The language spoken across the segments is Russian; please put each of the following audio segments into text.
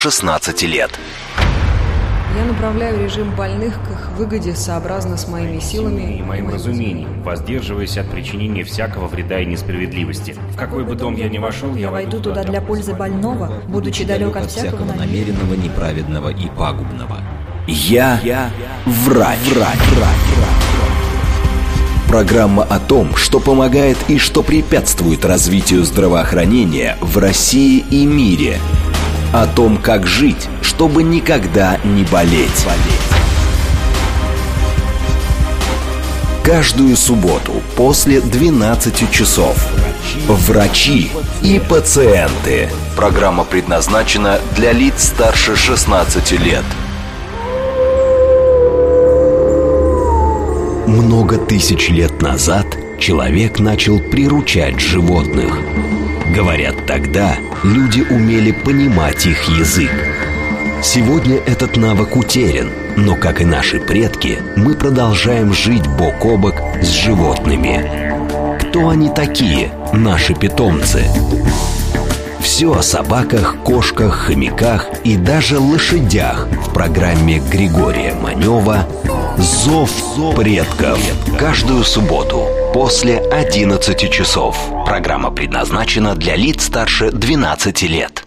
16 лет. Я направляю режим больных к их выгоде сообразно с моими силами и моим разумением, воздерживаясь от причинения всякого вреда и несправедливости. В какой бы дом я ни вошел, я войду туда для пользы больного, будучи далек от всякого намеренного, неправедного и пагубного. Я врач. Программа о том, что помогает и что препятствует развитию здравоохранения в России и мире. О том, как жить, чтобы никогда не болеть. Каждую субботу после 12 часов. Врачи и пациенты. Программа предназначена для лиц старше 16 лет. Много тысяч лет назад человек начал приручать животных. Говорят, тогда люди умели понимать их язык. Сегодня этот навык утерян, но, как и наши предки, мы продолжаем жить бок о бок с животными. Кто они такие, наши питомцы? Все о собаках, кошках, хомяках и даже лошадях в программе Григория Манева «Зов предков». Каждую субботу после 11 часов. Программа предназначена для лиц старше 12 лет.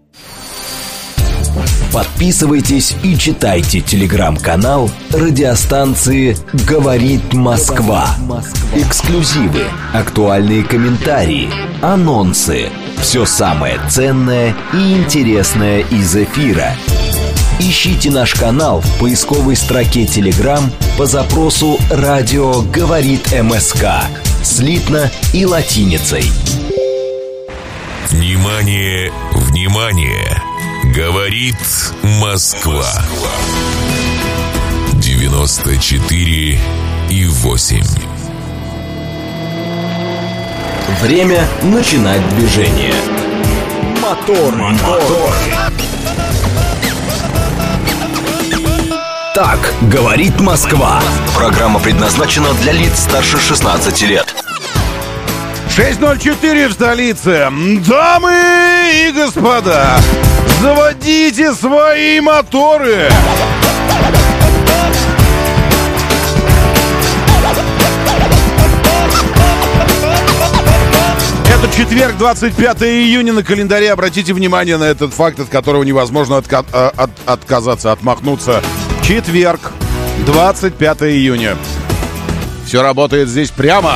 Подписывайтесь и читайте телеграм-канал радиостанции «Говорит Москва». Эксклюзивы, актуальные комментарии, анонсы. Все самое ценное и интересное из эфира. Ищите наш канал в поисковой строке Telegram по запросу «Радио говорит МСК» слитно и латиницей. Внимание, внимание! Говорит Москва. 94,8. Время начинать движение. Мотор. Так говорит Москва. Программа предназначена для лиц старше 16 лет. 6:04 в столице. Дамы и господа, заводите свои моторы. Это четверг, 25 июня на календаре. Обратите внимание на этот факт, от которого невозможно отказаться, отмахнуться. Четверг, 25 июня. Все работает здесь прямо.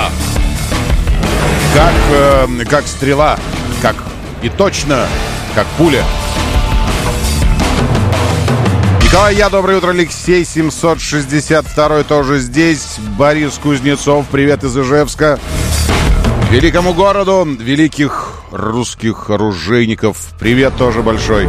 Как стрела, как и точно, как пуля. Николай, доброе утро, Алексей, 762 тоже здесь. Борис Кузнецов, привет из Ижевска. Великому городу, великих русских оружейников, привет тоже большой.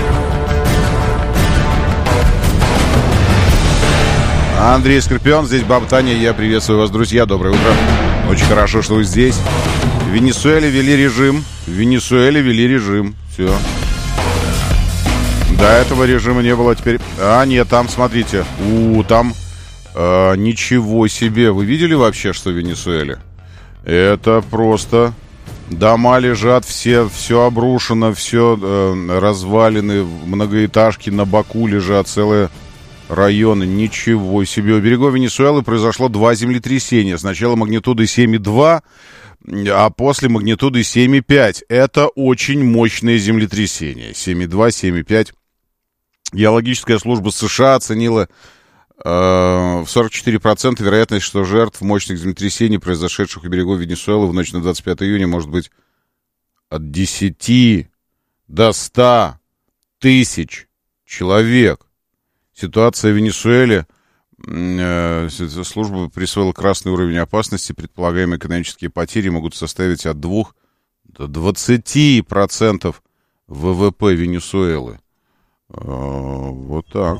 Андрей Скорпион, здесь баба Таня, я приветствую вас, друзья, доброе утро. Очень хорошо, что вы здесь. В Венесуэле ввели режим. Все. До этого режима не было, теперь... нет, там, смотрите. Там... ничего себе. Вы видели вообще, что в Венесуэле? Это просто... Дома лежат, все обрушено, все развалины, многоэтажки на боку лежат, целые районы. Ничего себе. У берегов Венесуэлы произошло 2 землетрясения. Сначала магнитудой 7,2, а после магнитудой 7,5. Это очень мощное землетрясение. 7,2, 7,5. Геологическая служба США оценила в 44% вероятность, что жертв мощных землетрясений, произошедших у берегов Венесуэлы в ночь на 25 июня, может быть от 10 до 100 тысяч человек. Ситуация в Венесуэле. Служба присвоила красный уровень опасности. Предполагаемые экономические потери могут составить от 2 до 20% ВВП Венесуэлы. Вот так.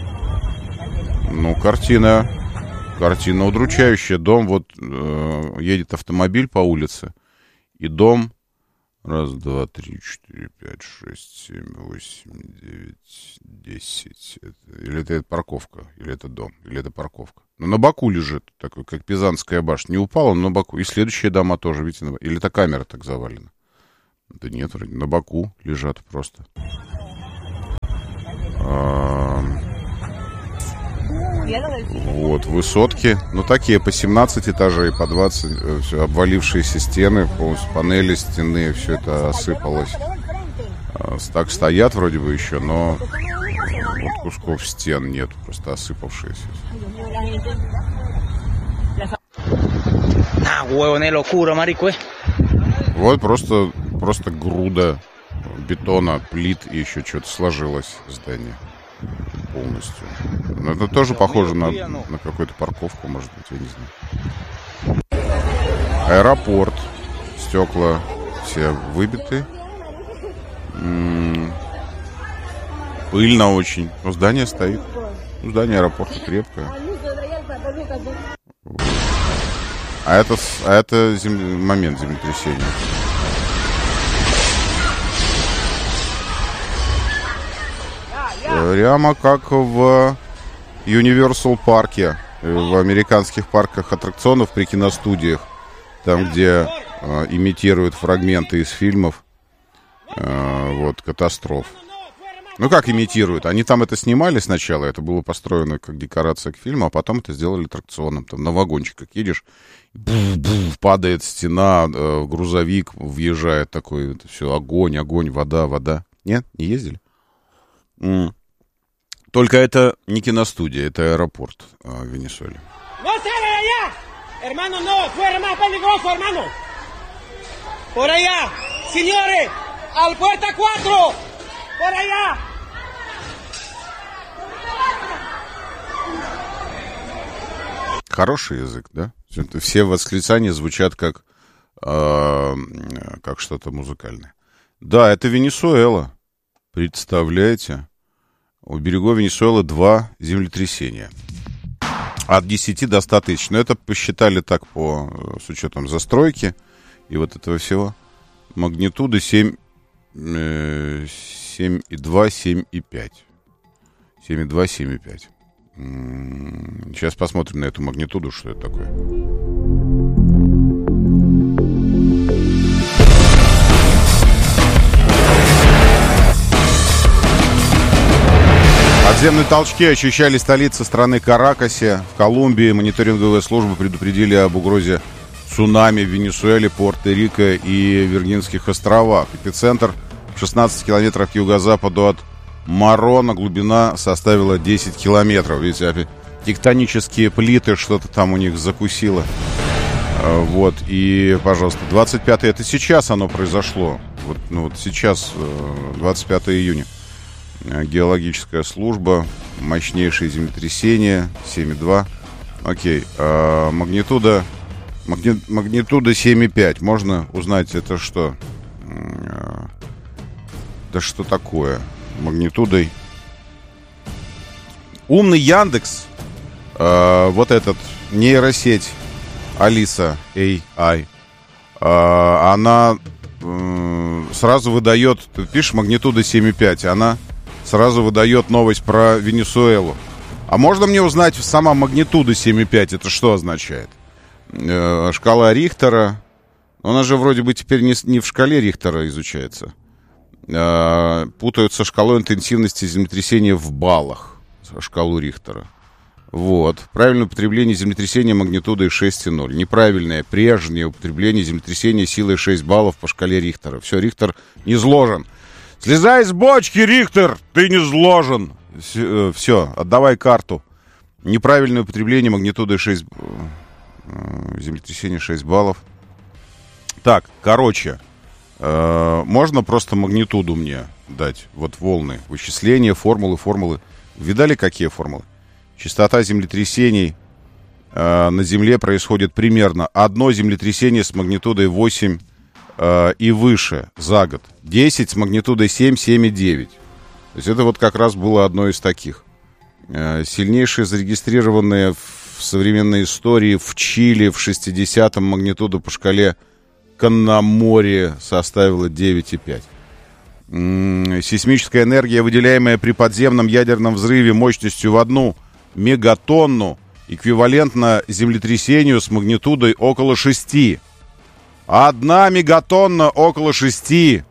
Картина удручающая. Дом, едет автомобиль по улице, и дом 1, 2, 3, 4, 5, 6, 7, 8, 9, 10. Или это парковка, или это дом, или это парковка. На боку лежит, такой, как Пизанская башня. Не упала, но на боку. И следующие дома тоже, видите, или это камера так завалена. Да нет, вроде на боку лежат просто. Вот, высотки, ну, такие по 17 этажей, по 20, все, обвалившиеся стены, полностью панели стены, все это осыпалось. Так стоят вроде бы еще, но вот кусков стен нет, просто осыпавшиеся. Вот просто груда бетона, плит и еще что-то сложилось здание полностью. Но это тоже похоже на какую-то парковку, может быть, я не знаю. Аэропорт. Стекла все выбиты. Пыльно очень. Но здание стоит. Здание аэропорта крепкое. А это момент землетрясения. Прямо как в Universal парке, в американских парках аттракционов при киностудиях, там, где имитируют фрагменты из фильмов, вот, катастроф. Ну, как имитируют? Они там это снимали сначала, это было построено как декорация к фильму, а потом это сделали аттракционом. Там на вагончиках едешь, падает стена, грузовик въезжает такой, это все, огонь, вода. Нет? Не ездили? Только это не киностудия, это аэропорт в Венесуэле. Хороший язык, да? Все восклицания звучат как что-то музыкальное. Да, это Венесуэла. Представляете? У берегов Венесуэлы 2 землетрясения. От 10 до 100 тысяч. Но это посчитали так с учетом застройки и вот этого всего. Магнитуды 7,2, 7,5. 7,2, 7,5. Сейчас посмотрим на эту магнитуду, что это такое. Подземные толчки ощущали столицы страны Каракасе. В Колумбии мониторинговые службы предупредили об угрозе цунами в Венесуэле, Пуэрто-Рико и Виргинских островах. Эпицентр в 16 километрах к юго-западу от Марона, глубина составила 10 километров. Видите, тектонические плиты, что-то там у них закусило. Вот, и, пожалуйста, 25 это сейчас оно произошло. Вот сейчас, 25 июня. Геологическая служба, мощнейшее землетрясение, 7,2. Окей, магнитуда 7,5. Можно узнать, это что? Да что такое? Магнитудой. Умный Яндекс, вот этот, нейросеть Алиса AI, она сразу выдает, ты пишешь магнитуда 7,5, она сразу выдает новость про Венесуэлу. А можно мне узнать сама магнитуда 7,5, это что означает? Шкала Рихтера, она же вроде бы теперь не в шкале Рихтера изучается. Путают со шкалой интенсивности землетрясения в баллах, шкалу Рихтера. Вот. Правильное употребление землетрясения магнитудой 6,0. Неправильное прежнее употребление землетрясения силой 6 баллов по шкале Рихтера. Все, Рихтер не сложен. Слезай с бочки, Рихтер! Ты не сложен! Все, отдавай карту. Неправильное употребление магнитудой 6... Землетрясение 6 баллов. Так, короче... можно просто магнитуду мне дать. Вот волны, вычисления, формулы. Видали, какие формулы? Частота землетрясений на Земле происходит примерно одно землетрясение с магнитудой 8 и выше за год. 10 с магнитудой 7, 7,9. То есть это вот как раз было одно из таких. Сильнейшие зарегистрированные в современной истории в Чили в 60-м магнитуда по шкале на море составила 9,5. Сейсмическая энергия, выделяемая при подземном ядерном взрыве мощностью в 1 мегатонну, эквивалентна землетрясению с магнитудой около 6. 1 мегатонна около 6. В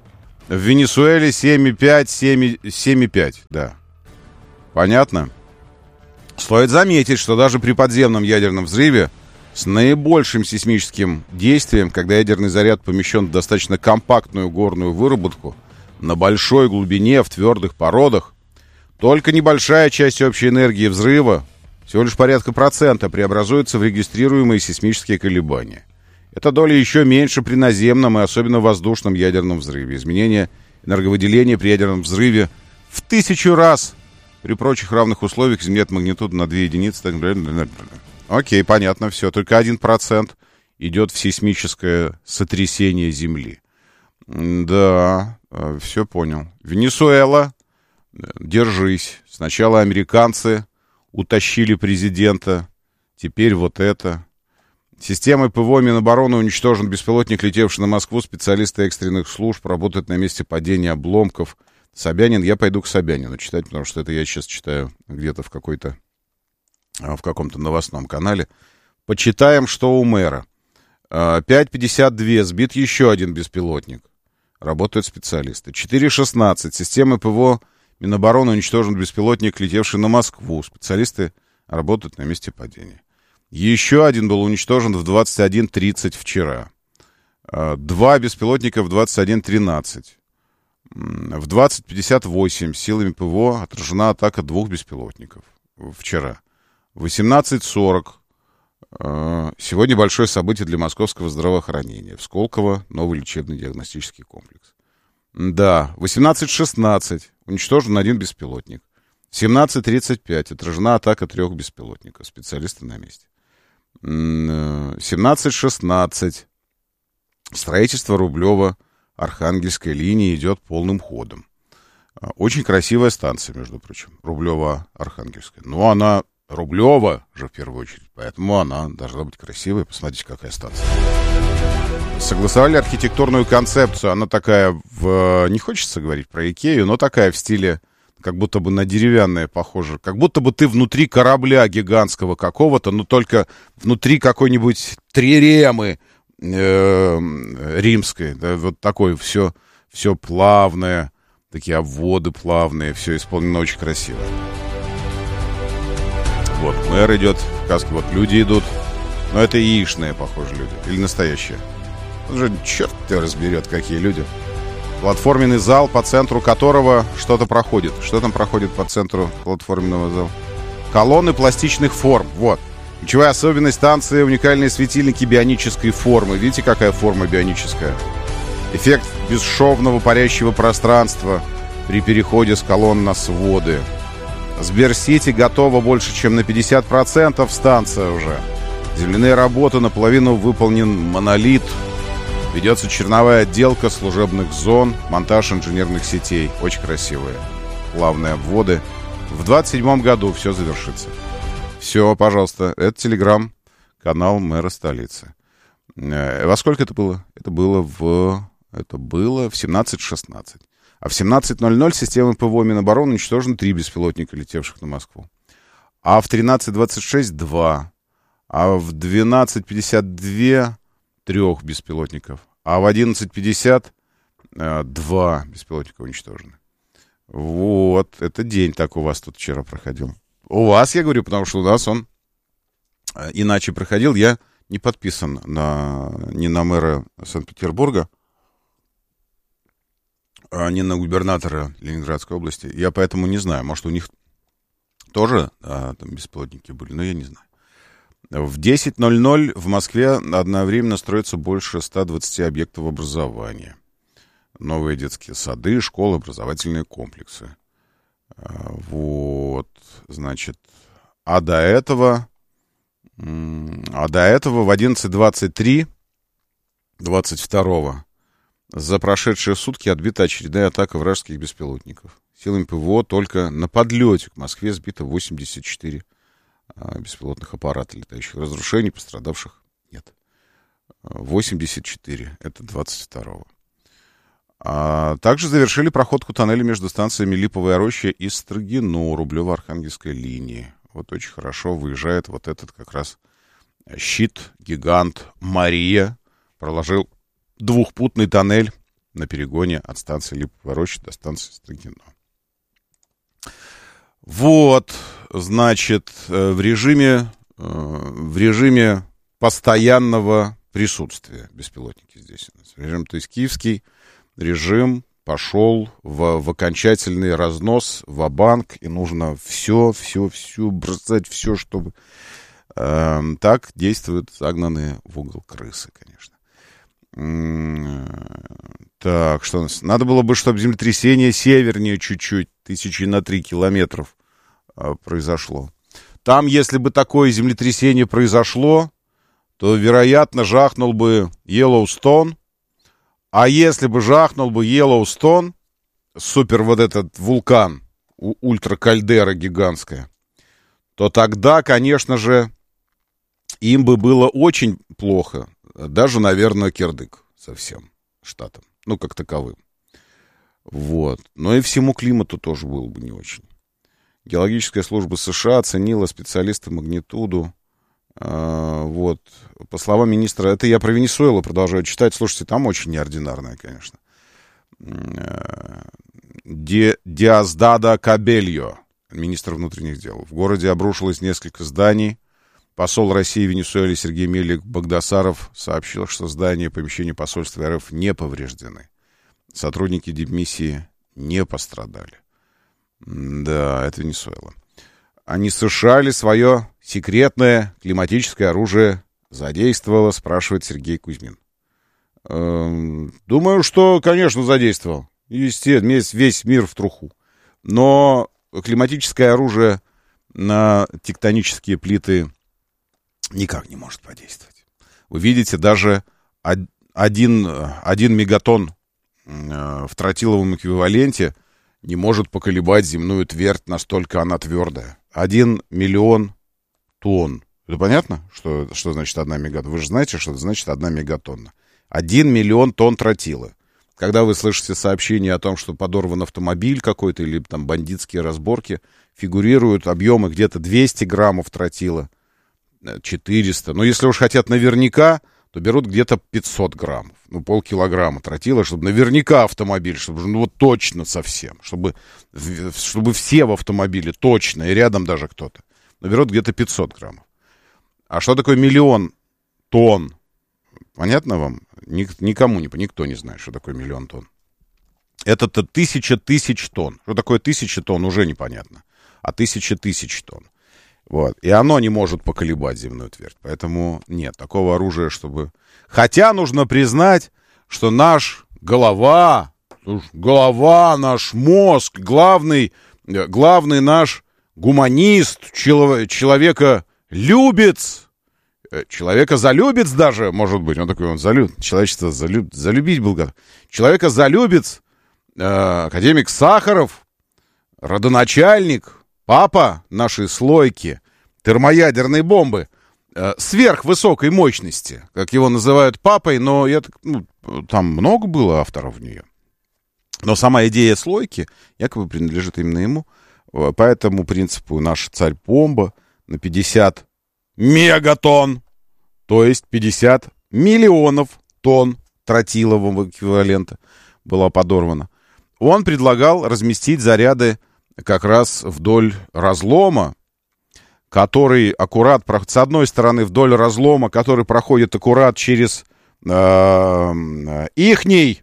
Венесуэле 7,5, 7,5, да. Понятно? Стоит заметить, что даже при подземном ядерном взрыве с наибольшим сейсмическим действием, когда ядерный заряд помещен в достаточно компактную горную выработку на большой глубине в твердых породах, только небольшая часть общей энергии взрыва, всего лишь порядка процента, преобразуется в регистрируемые сейсмические колебания. Эта доля еще меньше при наземном и особенно воздушном ядерном взрыве. Изменение энерговыделения при ядерном взрыве в 1000 раз. При прочих равных условиях изменяет магнитуду на 2 единицы. Окей, понятно, все. Только 1% идет в сейсмическое сотрясение Земли. Да, все понял. Венесуэла, держись. Сначала американцы утащили президента, теперь вот это. Системой ПВО Минобороны уничтожен беспилотник, летевший на Москву. Специалисты экстренных служб работают на месте падения обломков. Собянин, я пойду к Собянину читать, потому что это я сейчас читаю где-то в каком-то новостном канале. Почитаем, что у мэра. 5:52, сбит еще один беспилотник. Работают специалисты. 4:16, системы ПВО Минобороны уничтожен беспилотник, летевший на Москву. Специалисты работают на месте падения. Еще один был уничтожен в 21:30 вчера. 2 беспилотника в 21:13. В 20:58 силами ПВО отражена атака 2 беспилотников вчера. В 18:40 сегодня большое событие для московского здравоохранения. В Сколково новый лечебно-диагностический комплекс. Да, в 18:16 уничтожен 1 беспилотник. В 17:35 отражена атака 3 беспилотников. Специалисты на месте. 17:16 строительство Рублево-Архангельской линии идет полным ходом. Очень красивая станция, между прочим, Рублево-Архангельская. Но она Рублева же в первую очередь, поэтому она должна быть красивой. Посмотрите, какая станция. Согласовали архитектурную концепцию. Она такая не хочется говорить про Икею, но такая в стиле, как будто бы на деревянное похоже. Как будто бы ты внутри корабля гигантского какого-то, но только внутри какой-нибудь триремы римской. Да, вот такое все плавное, такие обводы плавные, все исполнено очень красиво. Вот мэр идет в каске, вот люди идут. Но это яичные, похоже, люди. Или настоящие. Уже черт тебя разберет, какие люди. Платформенный зал, по центру которого что-то проходит. Что там проходит по центру платформенного зала? Колонны пластичных форм. Вот. Ключевая особенность станции — уникальные светильники бионической формы. Видите, какая форма бионическая? Эффект бесшовного парящего пространства при переходе с колонн на своды. Сберсити готова больше, чем на 50%. Станция уже. Земляные работы, наполовину выполнен монолит. Ведется черновая отделка служебных зон, монтаж инженерных сетей. Очень красивые. Плавные обводы. В 27-м году все завершится. Все, пожалуйста. Это телеграм-канал мэра столицы. Во сколько это было? Это было в 17:16. А в 17:00 системой ПВО Минобороны уничтожено 3 беспилотника, летевших на Москву. А в 13:26 2. А в 12:52 3 беспилотников. А в 11:50 2 беспилотника уничтожены. Вот, это день так у вас тут вчера проходил. У вас, я говорю, потому что у нас он иначе проходил. Я не подписан ни на мэра Санкт-Петербурга, ни на губернатора Ленинградской области. Я поэтому не знаю. Может, у них тоже там беспилотники были, но я не знаю. В 10:00 в Москве одновременно строится больше 120 объектов образования. Новые детские сады, школы, образовательные комплексы. Вот, значит. А до этого в 11:23 22 за прошедшие сутки отбита очередная атака вражеских беспилотников. Силами ПВО только на подлете к Москве сбито 84 беспилотных аппаратов летающих. Разрушений, пострадавших нет. 84. Это 22-го. Также завершили проходку тоннеля между станциями Липовая Роща и Строгино, Рублево-Архангельской линии. Вот очень хорошо выезжает вот этот как раз щит, гигант Мария. Проложил двухпутный тоннель на перегоне от станции Липовая Роща до станции Строгино. Вот. значит, в режиме постоянного присутствия беспилотники здесь. Режим, то есть киевский режим пошел в окончательный разнос, ва-банк, и нужно все бросать, все, чтобы... так действуют загнанные в угол крысы, конечно. Так, что у нас? Надо было бы, чтобы землетрясение севернее чуть-чуть, 3 километров произошло. Там, если бы такое землетрясение произошло, то, вероятно, жахнул бы Йеллоустон. А если бы жахнул бы Йеллоустон, супер вот этот вулкан, ультракальдера гигантская, то тогда, конечно же, им бы было очень плохо. Даже, наверное, кирдык совсем штатом. Ну, как таковым. Вот. Но и всему климату тоже было бы не очень. Геологическая служба США оценила специалисты магнитуду. Вот. По словам министра... Это я про Венесуэлу продолжаю читать. Слушайте, там очень неординарное, конечно. Диаздада Кабельо, министр внутренних дел. В городе обрушилось несколько зданий. Посол России в Венесуэле Сергей Мелик-Багдасаров сообщил, что здания и помещения посольства РФ не повреждены. Сотрудники дипмиссии не пострадали. Да, это Венесуэла. Они США ли свое секретное климатическое оружие задействовало, спрашивает Сергей Кузьмин. Думаю, что, конечно, задействовал. Естественно, весь мир в труху. Но климатическое оружие на тектонические плиты никак не может подействовать. Вы видите, даже один мегатонн в тротиловом эквиваленте не может поколебать земную твердь, настолько она твердая. 1 миллион тонн. Это понятно, что значит 1 мегатонна? Вы же знаете, что это значит 1 мегатонна. 1 миллион тонн тротила. Когда вы слышите сообщение о том, что подорван автомобиль какой-то или там бандитские разборки, фигурируют объемы где-то 200 граммов тротила, 400. Но если уж хотят наверняка, то берут где-то 500 граммов. Ну, полкилограмма тротила, чтобы наверняка автомобиль, чтобы ну вот точно совсем, чтобы все в автомобиле точно, и рядом даже кто-то. Но берут где-то 500 граммов. А что такое 1 миллион тонн? Понятно вам? Никто не знает, что такое 1 миллион тонн. Это-то 1000 тысяч тонн. Что такое 1000 тонн, уже непонятно. А 1000 тысяч тонн. Вот. И оно не может поколебать земную твердь. Поэтому нет такого оружия, чтобы... Хотя нужно признать, что наш голова, наш мозг, главный наш гуманист, человеколюбец, человекозалюбец даже, может быть, он такой, человечество залюбить был готов. Человекозалюбец, академик Сахаров, родоначальник, папа нашей слойки, термоядерной бомбы, сверхвысокой мощности, как его называют папой, но там много было авторов в нее. Но сама идея слойки якобы принадлежит именно ему. По этому принципу наша царь-бомба на 50 мегатонн, то есть 50 миллионов тонн тротилового эквивалента была подорвана. Он предлагал разместить заряды как раз вдоль разлома, который аккурат, с одной стороны, вдоль разлома, который проходит аккурат через ихний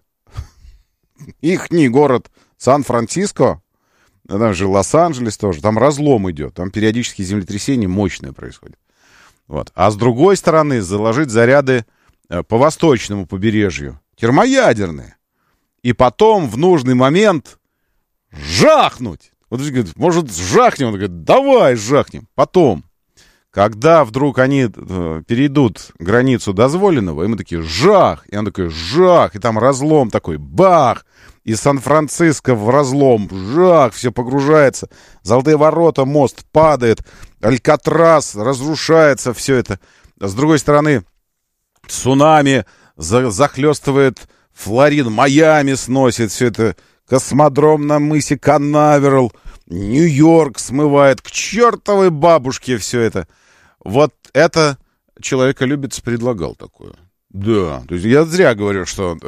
город Сан-Франциско, там же Лос-Анджелес тоже, там разлом идет, там периодически землетрясение мощное происходит. Вот. А с другой стороны, заложить заряды по восточному побережью, термоядерные, и потом в нужный момент жахнуть. Вот он говорит, может, жахнем? Он говорит, давай жахнем. Потом, когда вдруг они перейдут границу дозволенного, и мы такие, жах. И он такой, жах. И там разлом такой, бах. И Сан-Франциско в разлом, жах, все погружается. Золотые ворота, мост падает. Алькатрас, разрушается все это. А с другой стороны, цунами захлестывает Флориду, Майами сносит все это. Космодром на мысе Канаверал, Нью-Йорк смывает, к чертовой бабушке все это. Вот это человеколюбец предлагал такое. Да, то есть я зря говорю, что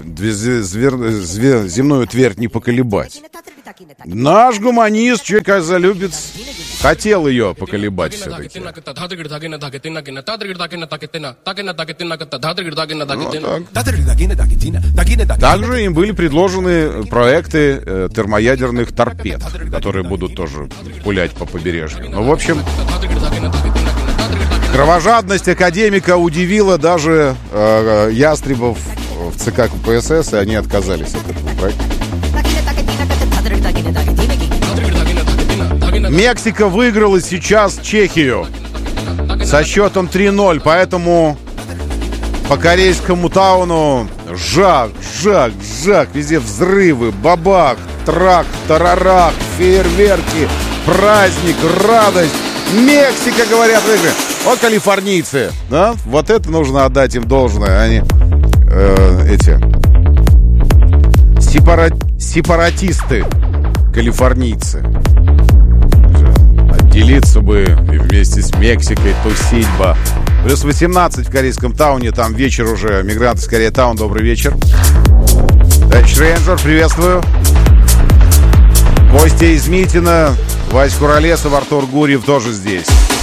земную твердь не поколебать. Наш гуманист, человек-любец, хотел ее поколебать все-таки. Также им были предложены проекты термоядерных торпед, которые будут тоже пулять по побережью. Ну, в общем, кровожадность академика удивила даже ястребов в ЦК КПСС, и они отказались от этого проекта. Мексика выиграла сейчас Чехию со счетом 3-0, поэтому по корейскому тауну жак, везде взрывы, бабах, трак, тарарах, фейерверки, праздник, радость. Мексика, говорят, выиграли. Вот калифорнийцы, да? Вот это нужно отдать им должное. Они сепаратисты, калифорнийцы. Отделиться бы и вместе с Мексикой тусить бы. Плюс 18 в корейском тауне, там вечер уже. Мигранты с Кореятаун, добрый вечер. Товарищ Рейнджер, приветствую. Костя из Митина, Вась Куролесов, Артур Гурьев тоже здесь.